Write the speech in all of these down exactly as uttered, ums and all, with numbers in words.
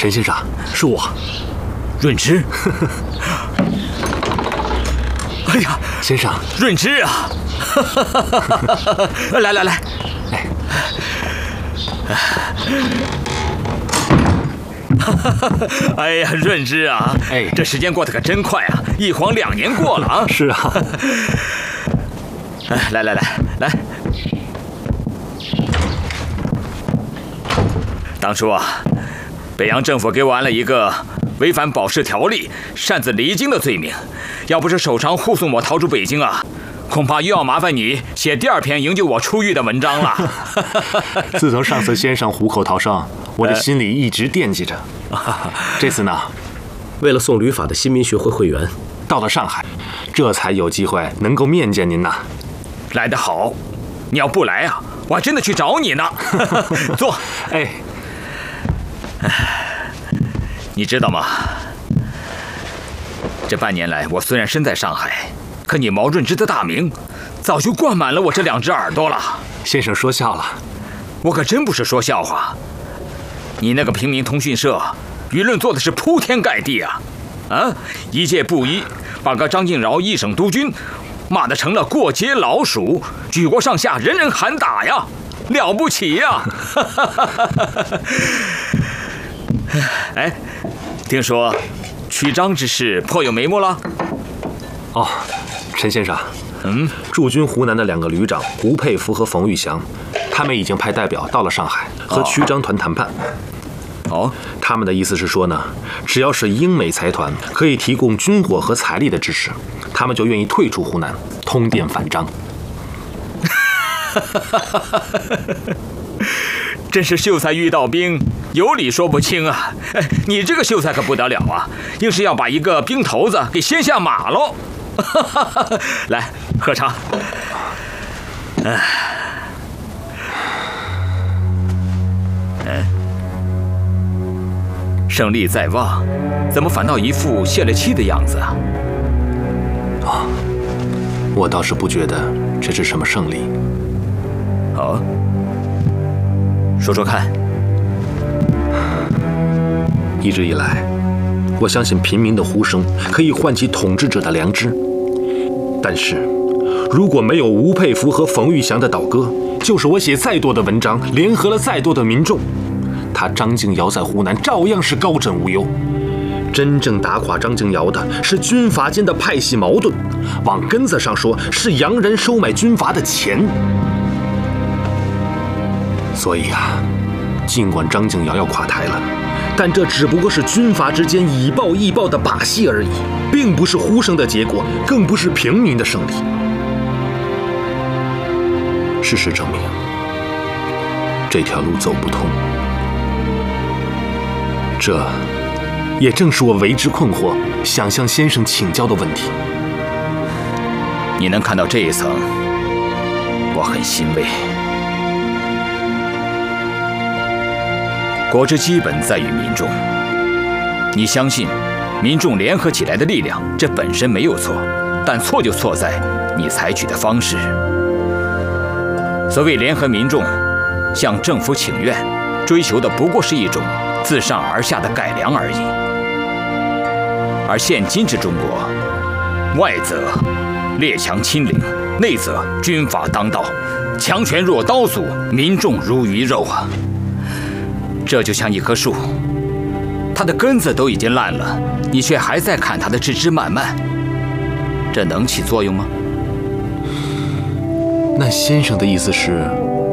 陈先生，是我， 润之。哎呀， 先生， 润之啊！来来来， 哎， 哎呀，润之啊， 哎， 这时间过得可真快啊，一晃两年过了啊！ 是啊。 哎，来来来来，当初啊，北洋政府给我安了一个违反保释条例、擅自离京的罪名，要不是手长护送我逃出北京啊，恐怕又要麻烦你写第二篇营救我出狱的文章了。 自从上次先生虎口逃生，我的心里一直惦记着。这次呢， 为了送旅法的新民学会会员， 到了上海，这才有机会能够面见您呐。 来得好，你要不来啊，我还真的去找你呢。坐。 哎， 你知道吗？这半年来，我虽然身在上海，可你毛润之的大名早就灌满了我这两只耳朵了。 先生说笑了， 我可真不是说笑话。你那个平民通讯社，舆论做的是铺天盖地啊！啊，一介布衣，把个张敬尧一省督军骂得成了过街老鼠，举国上下人人喊打呀，了不起呀！哎，听说曲张之事颇有眉目了。 哦，陈先生， 嗯， 驻军湖南的两个旅长胡佩孚和冯玉祥，他们已经派代表到了上海，和曲张团谈判。 哦， 他们的意思是说呢，只要是英美财团可以提供军火和财力的支持，他们就愿意退出湖南，通电反张。 真是秀才遇到兵，有理说不清啊！哎，你这个秀才可不得了啊，硬是要把一个兵头子给掀下马喽！来，喝茶。哎，哎，胜利在望，怎么反倒一副泄了气的样子啊？ 哦，我倒是不觉得这是什么胜利。 哦，说说看。 一直以来，我相信平民的呼声可以唤起统治者的良知。但是，如果没有吴佩孚和冯玉祥的倒戈，就是我写再多的文章，联合了再多的民众，他张敬尧在湖南照样是高枕无忧。真正打垮张敬尧的是军阀间的派系矛盾，往根子上说，是洋人收买军阀的钱。所以啊，尽管张敬尧要垮台了，但这只不过是军阀之间以暴易暴的把戏而已，并不是呼声的结果，更不是平民的胜利。事实证明，这条路走不通。这也正是我为之困惑，想向先生请教的问题。 你能看到这一层，我很欣慰。国之基本在于民众，你相信民众联合起来的力量，这本身没有错，但错就错在你采取的方式。所谓联合民众向政府请愿，追求的不过是一种自上而下的改良而已。而现今之中国，外则列强亲临，内则军阀当道，强权若刀俎，民众如鱼肉啊！这就像一棵树，它的根子都已经烂了，你却还在砍它的枝枝蔓蔓，这能起作用吗？ 那先生的意思是？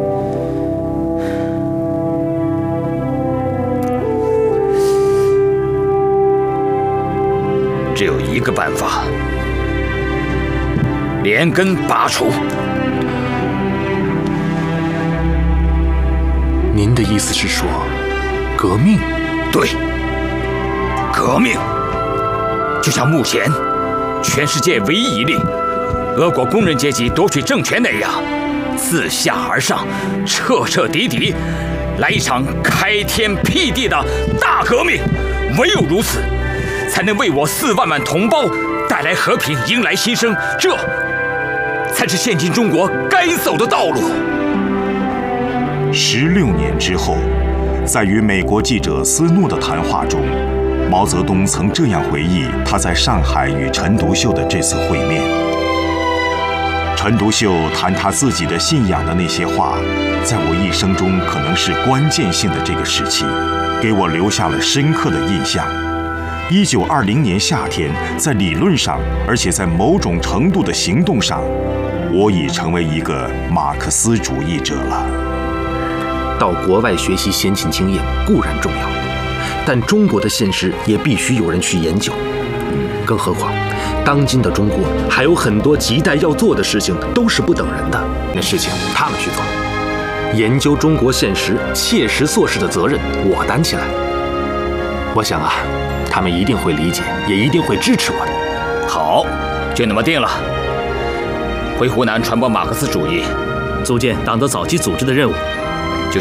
只有一个办法，连根拔除。 您的意思是说，革命？ 对，革命。就像目前全世界唯一一例俄国工人阶级夺取政权那样，自下而上，彻彻底底来一场开天辟地的大革命。唯有如此，才能为我四万万同胞带来和平，迎来新生。这才是现今中国该走的道路。 十六年之后， 在与美国记者斯诺的谈话中，毛泽东曾这样回忆他在上海与陈独秀的这次会面。陈独秀谈他自己的信仰的那些话，在我一生中可能是关键性的这个时期，给我留下了深刻的印象。一九二零年夏天，在理论上，而且在某种程度的行动上，我已成为一个马克思主义者了。 到国外学习先进经验固然重要，但中国的现实也必须有人去研究。更何况，当今的中国还有很多亟待要做的事情，都是不等人的。那事情他们去做，研究中国现实、切实做事的责任我担起来。我想啊，他们一定会理解，也一定会支持我的。 好，就那么定了。回湖南传播马克思主义， 组建党的早期组织的任务，